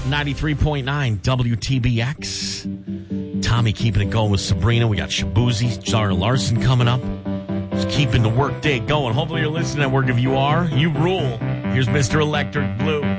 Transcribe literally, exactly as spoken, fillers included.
ninety-three point nine W T B X. Tommy keeping it going with Sabrina. We got Shabuzi, Zara Larson coming up. Just keeping the work day going. Hopefully you're listening at work. If you are, you rule. Here's Mister Electric Blue.